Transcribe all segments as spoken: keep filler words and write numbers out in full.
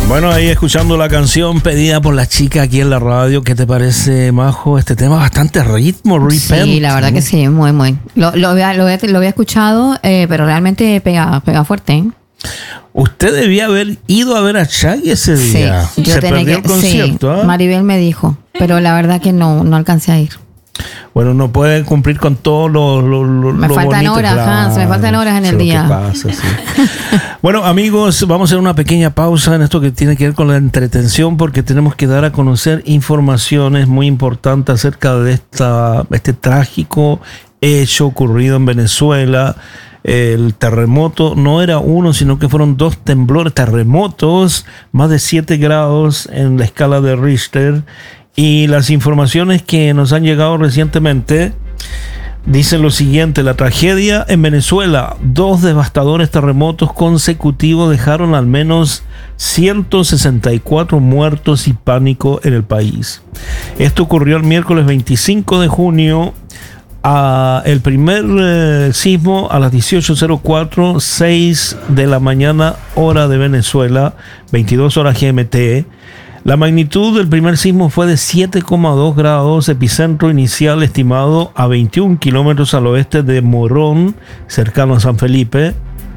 Bueno, ahí escuchando la canción pedida por la chica aquí en la radio. ¿Qué te parece, Majo? Este tema bastante ritmo, repent. Sí, la verdad que sí, muy, muy. Lo, lo, había, lo, había, lo había escuchado, eh, pero realmente pega, pega fuerte, ¿eh? Usted debía haber ido a ver a Shaggy ese día. Sí, yo Se tenía perdió que, el concierto, sí, ¿eh? Maribel me dijo, pero la verdad que no, no alcancé a ir. Bueno, no puede cumplir con todo lo, lo, lo Me lo faltan bonito, horas, claro. Hans, me faltan horas en Eso el es lo día. que pasa, sí. Bueno, amigos, vamos a hacer una pequeña pausa en esto que tiene que ver con la entretención, porque tenemos que dar a conocer informaciones muy importantes acerca de esta, este trágico hecho ocurrido en Venezuela. El terremoto no era uno, sino que fueron dos temblores, terremotos, más de siete grados en la escala de Richter. Y las informaciones que nos han llegado recientemente dicen lo siguiente: la tragedia en Venezuela, dos devastadores terremotos consecutivos dejaron al menos ciento sesenta y cuatro muertos y pánico en el país. Esto ocurrió el miércoles veinticinco de junio. A el primer eh, sismo a las dieciocho cero cuatro, seis de la mañana, hora de Venezuela, veintidós horas G M T. La magnitud del primer sismo fue de siete coma dos grados, epicentro inicial estimado a veintiún kilómetros al oeste de Morón, cercano a San Felipe.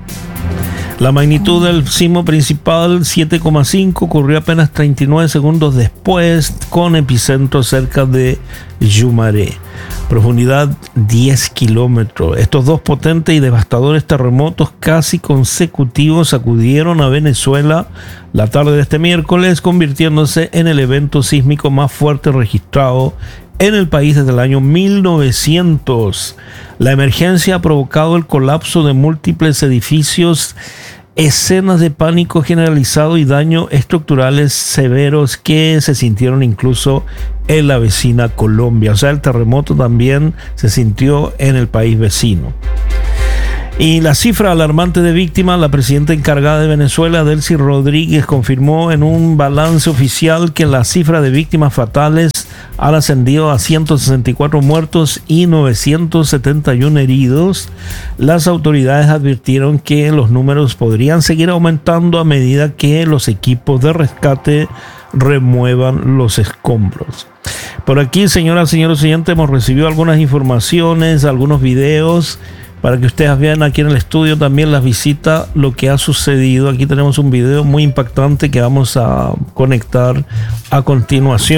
La magnitud del sismo principal, siete coma cinco, ocurrió apenas treinta y nueve segundos después, con epicentro cerca de Yumaré. Profundidad diez kilómetros. Estos dos potentes y devastadores terremotos casi consecutivos sacudieron a Venezuela la tarde de este miércoles, convirtiéndose en el evento sísmico más fuerte registrado en el país desde el año mil novecientos. La emergencia ha provocado el colapso de múltiples edificios, escenas de pánico generalizado y daños estructurales severos que se sintieron incluso en la vecina Colombia. O sea, el terremoto también se sintió en el país vecino. Y la cifra alarmante de víctimas, la presidenta encargada de Venezuela, Delcy Rodríguez, confirmó en un balance oficial que la cifra de víctimas fatales ha ascendido a ciento sesenta y cuatro muertos y novecientos setenta y uno heridos. Las autoridades advirtieron que los números podrían seguir aumentando a medida que los equipos de rescate remuevan los escombros. Por aquí, señoras y señores oyentes, hemos recibido algunas informaciones, algunos videos, para que ustedes vean aquí en el estudio también las visitas, lo que ha sucedido. Aquí tenemos un video muy impactante que vamos a conectar a continuación.